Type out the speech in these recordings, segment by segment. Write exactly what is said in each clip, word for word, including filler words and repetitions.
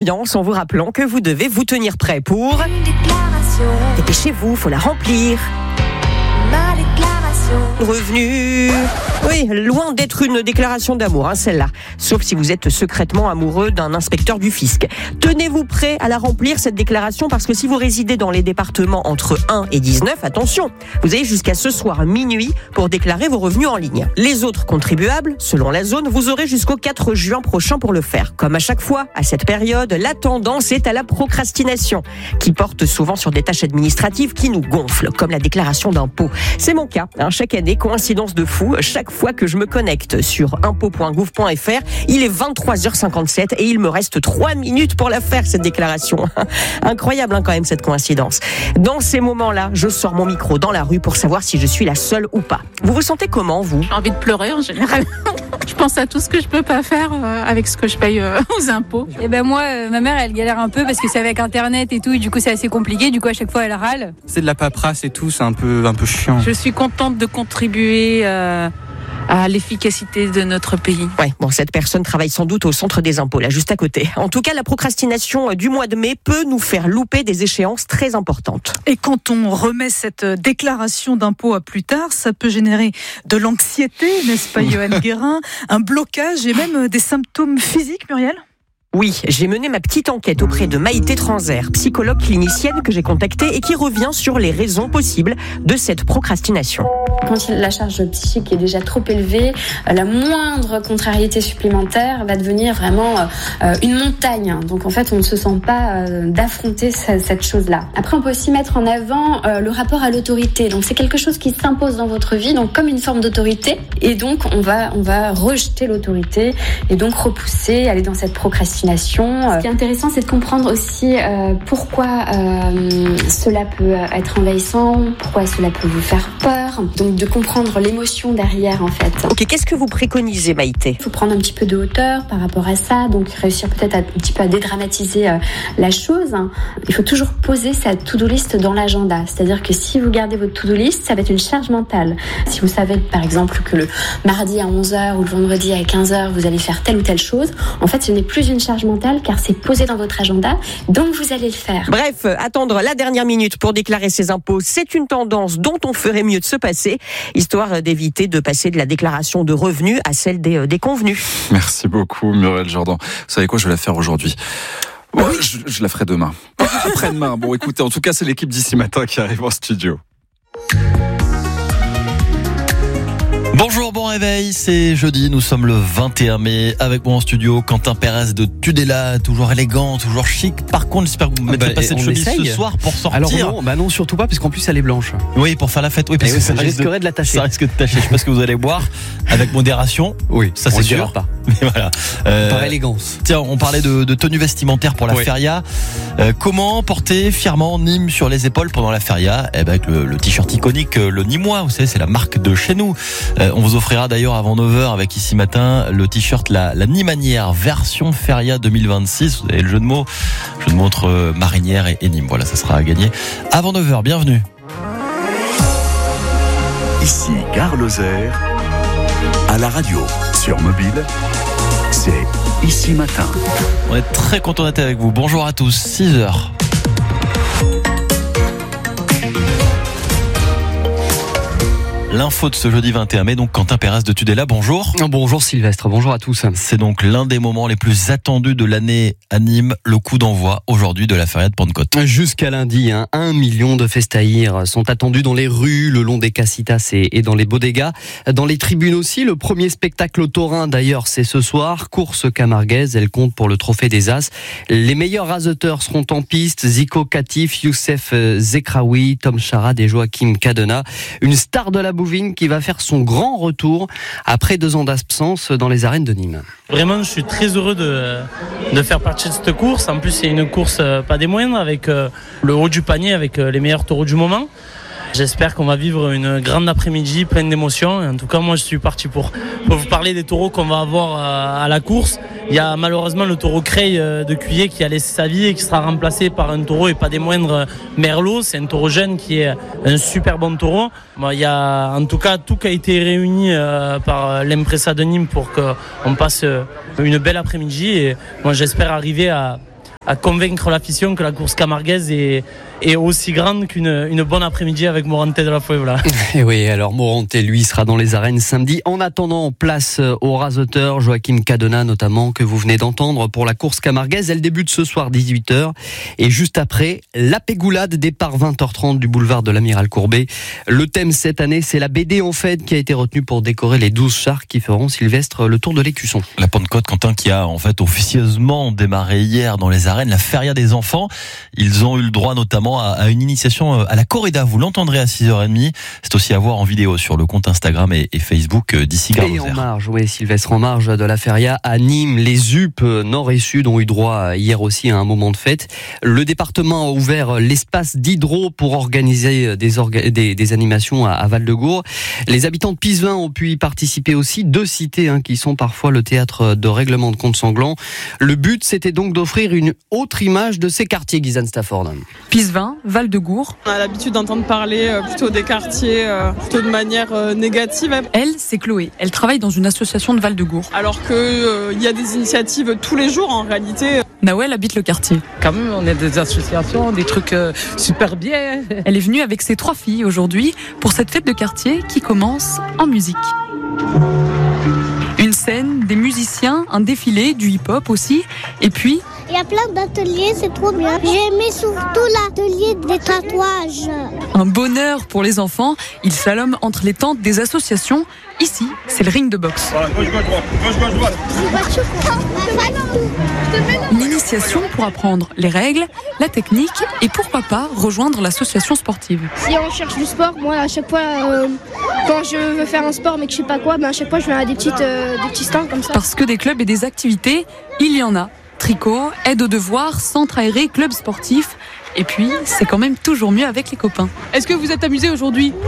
coïncidence en vous rappelant que vous devez vous tenir prêt pour... Dépêchez-vous, faut la remplir. Ma déclaration. Revenu. Oui, loin d'être une déclaration d'amour, hein, celle-là. Sauf si vous êtes secrètement amoureux d'un inspecteur du fisc. Tenez-vous prêt à la remplir, cette déclaration, parce que si vous résidez dans les départements entre un et dix-neuf, attention, vous avez jusqu'à ce soir minuit pour déclarer vos revenus en ligne. Les autres contribuables, selon la zone, vous aurez jusqu'au quatre juin prochain pour le faire. Comme à chaque fois, à cette période, la tendance est à la procrastination, qui porte souvent sur des tâches administratives qui nous gonflent, comme la déclaration d'impôt. C'est mon cas, hein, chaque année, coïncidence de fou, chaque fois que je me connecte sur impôt point gouv point f r, il est vingt-trois heures cinquante-sept et il me reste trois minutes pour la faire, cette déclaration. Incroyable hein, quand même cette coïncidence. Dans ces moments-là, je sors mon micro dans la rue pour savoir si je suis la seule ou pas. Vous vous sentez comment, vous ? J'ai envie de pleurer en général. Je pense à tout ce que je peux pas faire euh, avec ce que je paye euh, aux impôts. Et ben moi, euh, ma mère, elle galère un peu parce que c'est avec Internet et tout, et du coup c'est assez compliqué. Du coup à chaque fois elle râle. C'est de la paperasse et tout, c'est un peu un peu chiant. Je suis contente de contribuer euh, à l'efficacité de notre pays. Ouais, bon, cette personne travaille sans doute au centre des impôts, là, juste à côté. En tout cas, la procrastination du mois de mai peut nous faire louper des échéances très importantes. Et quand on remet cette déclaration d'impôt à plus tard, ça peut générer de l'anxiété, n'est-ce pas, Johan Guérin, un blocage et même des symptômes physiques, Muriel ? Oui, j'ai mené ma petite enquête auprès de Maïté Transer, psychologue clinicienne que j'ai contactée et qui revient sur les raisons possibles de cette procrastination. Quand la charge psychique est déjà trop élevée, la moindre contrariété supplémentaire va devenir vraiment une montagne. Donc en fait, on ne se sent pas d'affronter cette chose-là. Après, on peut aussi mettre en avant le rapport à l'autorité. Donc c'est quelque chose qui s'impose dans votre vie, donc comme une forme d'autorité. Et donc on va, on va rejeter l'autorité et donc repousser, aller dans cette procrastination. Ce qui est intéressant, c'est de comprendre aussi euh, pourquoi euh, cela peut être envahissant, pourquoi cela peut vous faire peur. Donc de comprendre l'émotion derrière en fait. Ok, qu'est-ce que vous préconisez, Maïté ? Il faut prendre un petit peu de hauteur par rapport à ça, donc réussir peut-être à, un petit peu à dédramatiser euh, la chose. Il faut toujours poser sa to-do list dans l'agenda. C'est-à-dire que si vous gardez votre to-do list, ça va être une charge mentale. Si vous savez par exemple que le mardi à onze heures ou le vendredi à quinze heures, vous allez faire telle ou telle chose, en fait ce n'est plus une charge mentale car c'est posé dans votre agenda, donc vous allez le faire. Bref, attendre la dernière minute pour déclarer ses impôts, c'est une tendance dont on ferait mieux de se passer, histoire d'éviter de passer de la déclaration de revenus à celle des, des convenus. Merci beaucoup Muriel Jourdan. Vous savez quoi, je vais la faire aujourd'hui. Bon, oui. je, je la ferai demain. Après-demain. Bon, écoutez, en tout cas, c'est l'équipe d'Ici Matin qui arrive en studio. Bonjour, bon réveil, c'est jeudi, nous sommes le vingt et un mai, avec moi en studio, Quentin Pérez de Tudela, toujours élégant, toujours chic. Par contre, j'espère que vous ne mettez ah bah, pas cette chemise essaye. ce soir pour sortir. Alors non, bah non, surtout pas, puisqu'en plus elle est blanche. Oui, pour faire la fête, oui, parce et que oui, ça, ça risquerait de, de la tâcher. Ça risque de tâcher, je sais pas ce que vous allez boire, avec modération. Oui, ça c'est sûr. Pas. Mais voilà. Euh, Par élégance. Tiens, on parlait de, de tenue vestimentaire pour la oui. feria. Euh, comment porter fièrement Nîmes sur les épaules pendant la feria ? Eh ben, avec le, le t-shirt iconique, le Nîmois, vous savez, c'est la marque de chez nous. Euh, on vous offrira d'ailleurs avant neuf heures avec Ici Matin le t-shirt la, la Nimanière version feria deux mille vingt-six. Vous avez le jeu de mots, jeu de mots entre Marinière et, et Nîmes. Voilà, ça sera à gagner avant neuf heures. Bienvenue. Ici Gare Lozère, à la radio, sur mobile, c'est Ici Matin. On est très content d'être avec vous. Bonjour à tous, six heures. L'info de ce jeudi vingt et un mai, donc Quentin Pérez de Tudela, bonjour. Bonjour Sylvestre, bonjour à tous. C'est donc l'un des moments les plus attendus de l'année à Nîmes, le coup d'envoi aujourd'hui de la feria de Pentecôte. Jusqu'à lundi, hein, un million de festaïrs sont attendus dans les rues, le long des casitas et, et dans les bodegas. Dans les tribunes aussi, le premier spectacle au taurin d'ailleurs c'est ce soir, course camarguaise, elle compte pour le trophée des As. Les meilleurs raseteurs seront en piste, Zico Katif, Youssef Zekraoui, Tom Charad et Joachim Cadena. Une star de la Bouvine qui va faire son grand retour après deux ans d'absence dans les arènes de Nîmes. Vraiment, je suis très heureux de, de faire partie de cette course. En plus, c'est une course pas des moindres avec le haut du panier, avec les meilleurs taureaux du moment. J'espère qu'on va vivre une grande après-midi pleine d'émotions. En tout cas, moi, je suis parti pour, pour vous parler des taureaux qu'on va avoir à la course. Il y a malheureusement le taureau Creil de Cuillé qui a laissé sa vie et qui sera remplacé par un taureau et pas des moindres, Merlot. C'est un taureau jeune qui est un super bon taureau. Bon, il y a en tout cas tout qui a été réuni euh, par l'Impresa de Nîmes pour qu'on passe une belle après-midi. Et moi, j'espère arriver à à convaincre l'afition que la course camarguaise est, est aussi grande qu'une une bonne après-midi avec Morante de la Puebla. Et oui, alors Morante, lui, sera dans les arènes samedi. En attendant, place au raseteur Joachim Cadena, notamment, que vous venez d'entendre pour la course camarguaise. Elle débute ce soir dix-huit heures. Et juste après, la Pégoulade, départ vingt heures trente du boulevard de l'Amiral Courbet. Le thème cette année, c'est la B D en fait qui a été retenue pour décorer les douze chars qui feront Sylvestre le tour de l'Écusson. La Pentecôte, Quentin, qui a en fait officieusement démarré hier dans les arènes, la feria des enfants. Ils ont eu le droit notamment à, à une initiation à la corrida. Vous l'entendrez à six heures trente. C'est aussi à voir en vidéo sur le compte Instagram et, et Facebook d'ici Gare Et en marge, oui, Sylvestre, en marge de la feria à Nîmes, les U P Nord et Sud ont eu droit hier aussi à un moment de fête. Le département a ouvert l'espace d'Hydro pour organiser des, orga- des, des animations à, à Val-de-Gour. Les habitants de Pisevin ont pu y participer aussi, deux cités hein, qui sont parfois le théâtre de règlements de comptes sanglants. Le but, c'était donc d'offrir une autre image de ces quartiers, Guysanne Stafford. Pisevin, Val-de-Gour. On a l'habitude d'entendre parler euh, plutôt des quartiers, euh, plutôt de manière euh, négative. Elle, c'est Chloé. Elle travaille dans une association de Val-de-Gour. Alors qu'il euh, y a des initiatives tous les jours en réalité. Nawel habite le quartier. Quand même, on a des associations, des trucs euh, super bien. Elle est venue avec ses trois filles aujourd'hui pour cette fête de quartier qui commence en musique. Une scène, des musiciens, un défilé, du hip-hop aussi, et puis... Il y a plein d'ateliers, c'est trop bien. J'ai aimé surtout l'atelier des tatouages. Un bonheur pour les enfants, ils slaloment entre les tentes des associations. Ici, c'est le ring de boxe. Une initiation pour apprendre les règles, la technique et pourquoi pas rejoindre l'association sportive. Si on cherche du sport, moi à chaque fois, euh, quand je veux faire un sport mais que je sais pas quoi, ben à chaque fois je vais à des, petites, euh, des petits stands comme ça. Parce que des clubs et des activités, il y en a. Tricot, aide aux devoirs, centre aéré, club sportif. Et puis, c'est quand même toujours mieux avec les copains. Est-ce que vous êtes amusés aujourd'hui ? Oui !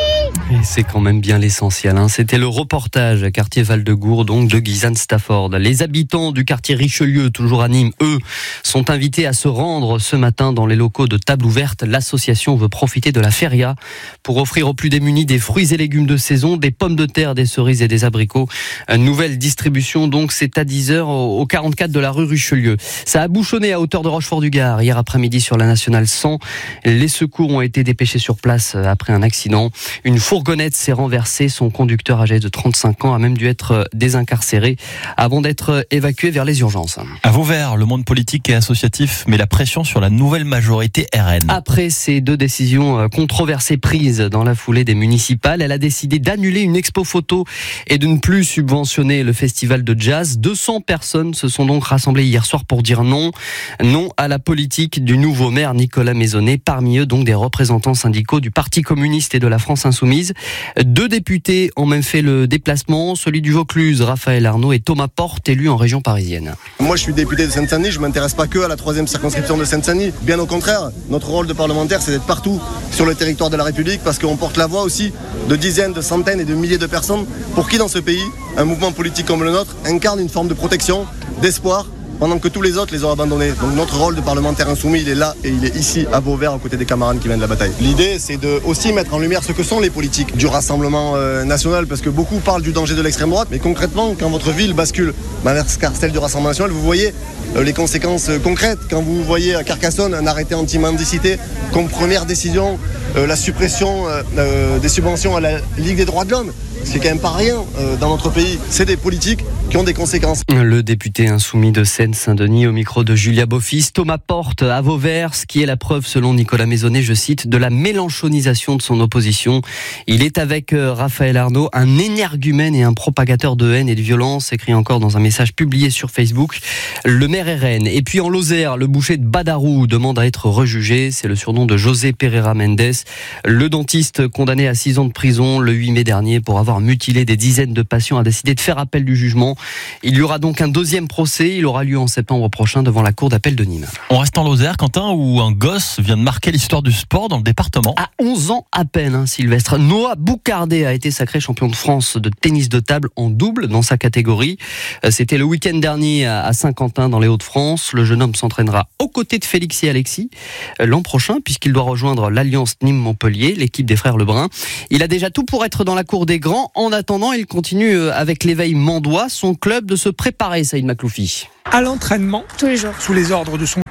Et c'est quand même bien l'essentiel. Hein. C'était le reportage quartier Val-de-Gour, donc de Guysanne Stafford. Les habitants du quartier Richelieu, toujours à Nîmes, eux, sont invités à se rendre ce matin dans les locaux de Table Ouverte. L'association veut profiter de la feria pour offrir aux plus démunis des fruits et légumes de saison, des pommes de terre, des cerises et des abricots. Une nouvelle distribution, donc, c'est à dix heures au quarante-quatre de la rue Richelieu. Ça a bouchonné à hauteur de Rochefort-du-Gard hier après-midi sur la nationale cent. Les secours ont été dépêchés sur place après un accident. Une fourgonnette s'est renversée. Son conducteur âgé de trente-cinq ans a même dû être désincarcéré avant d'être évacué vers les urgences. À Vauvert, le monde politique et associatif met la pression sur la nouvelle majorité R N. Après ces deux décisions controversées prises dans la foulée des municipales, elle a décidé d'annuler une expo photo et de ne plus subventionner le festival de jazz. deux cents personnes se sont donc rassemblées hier soir pour dire non. Non à la politique du nouveau maire Nicolas Maisonnet. Parmi eux, donc, des représentants syndicaux du Parti communiste et de la France insoumise. Deux députés ont même fait le déplacement, celui du Vaucluse, Raphaël Arnaud, et Thomas Porte, élu en région parisienne. Moi, je suis député de Seine-Saint-Denis, je ne m'intéresse pas que à la troisième circonscription de Seine-Saint-Denis. Bien au contraire, notre rôle de parlementaire, c'est d'être partout sur le territoire de la République, parce qu'on porte la voix aussi de dizaines, de centaines et de milliers de personnes pour qui, dans ce pays, un mouvement politique comme le nôtre incarne une forme de protection, d'espoir, pendant que tous les autres les ont abandonnés. Donc notre rôle de parlementaire insoumis, il est là et il est ici à Vauvert, aux côtés des camarades qui viennent de la bataille. L'idée, c'est de aussi mettre en lumière ce que sont les politiques du Rassemblement euh, national, parce que beaucoup parlent du danger de l'extrême droite, mais concrètement, quand votre ville bascule vers celle du Rassemblement national, vous voyez euh, les conséquences euh, concrètes. Quand vous voyez à Carcassonne un arrêté anti-mendicité comme première décision, euh, la suppression euh, euh, des subventions à la Ligue des droits de l'homme, c'est quand même pas rien euh, dans notre pays. C'est des politiques qui ont des conséquences. Le député insoumis de Seine-Saint-Denis au micro de Julia Beaufils. Thomas Porte à Vauvert, ce qui est la preuve, selon Nicolas Maisonnet, je cite, de la mélenchonisation de son opposition. Il est avec euh, Raphaël Arnaud, un énergumène et un propagateur de haine et de violence, écrit encore dans un message publié sur Facebook. Le maire R N. Et puis en Lozère, le boucher de Badarou demande à être rejugé. C'est le surnom de José Pereira Mendes, le dentiste condamné à six ans de prison le huit mai dernier pour avoir mutilé des dizaines de patients, a décidé de faire appel du jugement. Il y aura donc un deuxième procès. Il aura lieu en septembre prochain devant la cour d'appel de Nîmes. On reste en Lozère, Quentin, où un gosse vient de marquer l'histoire du sport dans le département. À onze ans à peine, hein, Sylvestre. Noah Boucardet a été sacré champion de France de tennis de table en double dans sa catégorie. C'était le week-end dernier à Saint-Quentin dans les Hauts-de-France. Le jeune homme s'entraînera aux côtés de Félix et Alexis l'an prochain, puisqu'il doit rejoindre l'Alliance Nîmes-Montpellier, l'équipe des frères Lebrun. Il a déjà tout pour être dans la cour des grands. En attendant, il continue avec l'éveil Mandois, son club, de se préparer, Saïd Makloufi. À l'entraînement, tous les jours, sous les ordres de son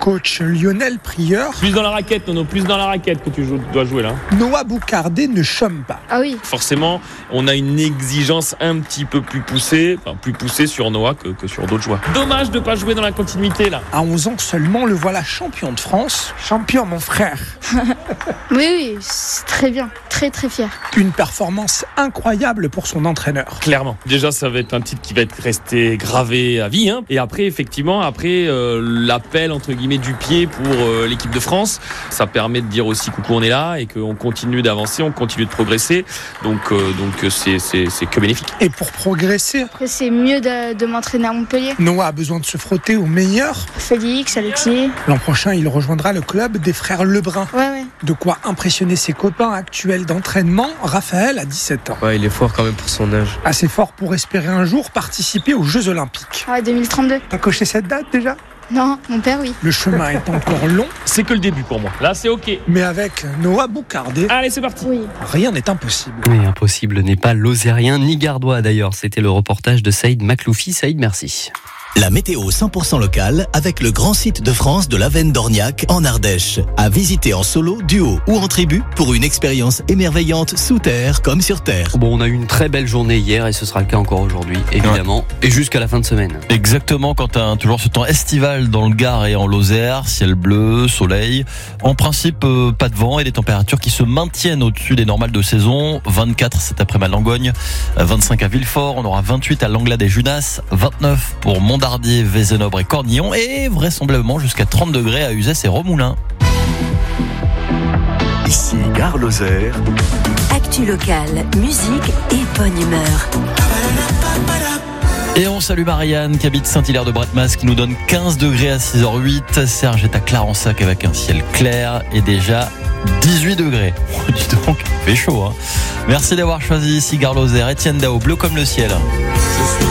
coach Lionel Prieur. Plus dans la raquette, Nono, plus dans la raquette que tu joues, dois jouer là. Noah Boucardé ne chôme pas. Ah oui. Forcément, on a une exigence un petit peu plus poussée, enfin plus poussée sur Noah que, que sur d'autres joueurs. Dommage de ne pas jouer dans la continuité là. À onze ans seulement, le voilà champion de France. Champion, mon frère. Oui, oui, c'est très bien. Très, très fier. Une performance incroyable pour son entraîneur. Clairement. Déjà, ça va être un titre qui va être resté gravé à vie. Hein. Et après, effectivement, après euh, l'appel entre guillemets du pied pour euh, l'équipe de France, ça permet de dire aussi coucou, on est là et qu'on continue d'avancer, on continue de progresser. Donc, euh, donc c'est, c'est, c'est que bénéfique. Et pour progresser, après, c'est mieux de, de m'entraîner à Montpellier. Noah a besoin de se frotter aux meilleurs. Félix, Alexis. L'an prochain, il rejoindra le club des frères Lebrun. Ouais, ouais. De quoi impressionner ses copains actuels d'entraînement. Raphaël a dix-sept ans. Ouais, il est fort quand même pour son âge. Assez fort pour espérer un jour participer aux Jeux Olympiques. Ouais, deux mille trente-deux. T'as coché cette date déjà ? Non, mon père, oui. Le chemin est encore long. C'est que le début pour moi. Là, c'est OK. Mais avec Noah Boucardé, allez, c'est parti. Oui. Rien n'est impossible. Oui, impossible n'est pas lozérien ni gardois d'ailleurs. C'était le reportage de Saïd Makloufi. Saïd, merci. La météo cent pour cent locale avec le grand site de France de l'Avenne d'Orniac en Ardèche. À visiter en solo, duo ou en tribu pour une expérience émerveillante sous terre comme sur terre. Bon, on a eu une très belle journée hier et ce sera le cas encore aujourd'hui, évidemment, ouais. Et jusqu'à la fin de semaine. Exactement, quand t'as toujours ce temps estival dans le Gard et en Lozère, ciel bleu, soleil. En principe, euh, pas de vent et des températures qui se maintiennent au-dessus des normales de saison. vingt-quatre cet après-midi à Langogne, vingt-cinq à Villefort, on aura vingt-huit à Langlade et Junas, vingt-neuf pour Mont Dardier, Vézénobre et Cornillon et vraisemblablement jusqu'à trente degrés à Uzès et Remoulins. Ici Gare Lozère. Actu locale, musique et bonne humeur. Et on salue Marianne qui habite Saint-Hilaire de Bretmas qui nous donne quinze degrés à six heures huit. Serge est à Clarensac avec un ciel clair et déjà dix-huit degrés. Oh, dis donc, il fait chaud. Hein. Merci d'avoir choisi ici Gare Lozère. Étienne Dao, bleu comme le ciel. Je suis